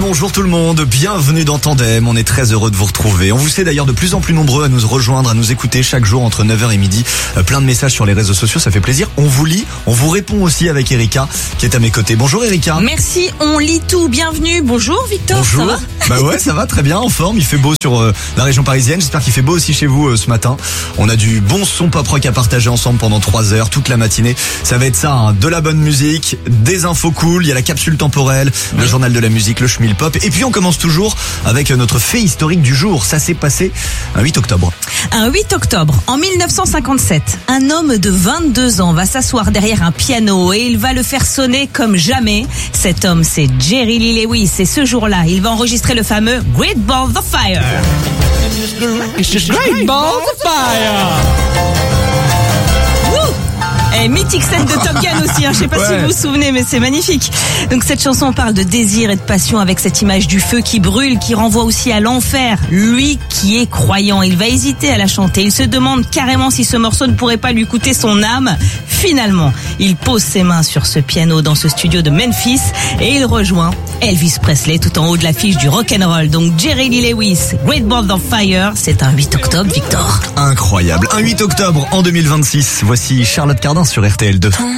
Bonjour tout le monde, bienvenue dans Tandem, on est très heureux de vous retrouver. On vous sait d'ailleurs de plus en plus nombreux à nous rejoindre, à nous écouter chaque jour entre 9h et midi. Plein de messages sur les réseaux sociaux, ça fait plaisir. On vous lit, on vous répond aussi avec Erika qui est à mes côtés. Bonjour Erika. Merci, on lit tout, bienvenue. Bonjour Victor, bonjour. Ça va ? Bah ouais, ça va très bien, en forme, il fait beau sur la région parisienne, j'espère qu'il fait beau aussi chez vous ce matin. On a du bon son pop rock à partager ensemble pendant 3 heures, toute la matinée. Ça va être ça, hein, de la bonne musique, des infos cool, il y a la capsule temporelle, le journal de la musique, le schmil pop. Et puis on commence toujours avec notre fait historique du jour. Ça s'est passé un 8 octobre. Un 8 octobre, en 1957, un homme de 22 ans va s'asseoir derrière un piano et il va le faire sonner comme jamais. Cet homme, c'est Jerry Lee Lewis. Et ce jour-là, il va enregistrer le fameux Great Balls of Fire. Great Balls of Fire. Et mythique scène de Top Gun aussi, hein. Je sais pas si vous vous souvenez, mais c'est magnifique. Donc cette chanson parle de désir et de passion avec cette image du feu qui brûle, qui renvoie aussi à l'enfer. Lui qui est croyant, il va hésiter à la chanter. Il se demande carrément si ce morceau ne pourrait pas lui coûter son âme. Finalement, il pose ses mains sur ce piano dans ce studio de Memphis et il rejoint Elvis Presley tout en haut de l'affiche du rock'n'roll. Donc Jerry Lee Lewis, Great Balls of Fire, c'est un 8 octobre, Victor. Incroyable, un 8 octobre en 2026. Voici Charlotte Cardin sur RTL2.